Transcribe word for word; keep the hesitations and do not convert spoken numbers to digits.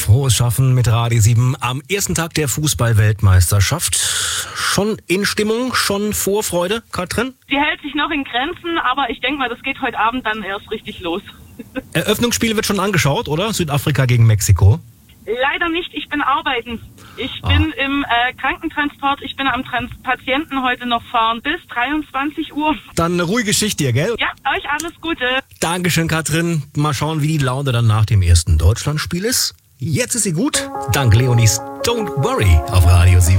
Frohes Schaffen mit Radio sieben am ersten Tag der Fußball-Weltmeisterschaft. Schon in Stimmung, schon Vorfreude, Katrin? Die hält sich noch in Grenzen, aber ich denke mal, das geht heute Abend dann erst richtig los. Eröffnungsspiel wird schon angeschaut, oder? Südafrika gegen Mexiko? Leider nicht, ich bin arbeiten. Ich Ah. bin im äh, Krankentransport, ich bin am Trans- Patienten heute noch fahren bis dreiundzwanzig Uhr. Dann eine ruhige Schicht dir, gell? Ja, euch alles Gute. Dankeschön, Katrin. Mal schauen, wie die Laune dann nach dem ersten Deutschlandspiel ist. Jetzt ist sie gut. Dank Leonis Don't Worry auf Radio sieben.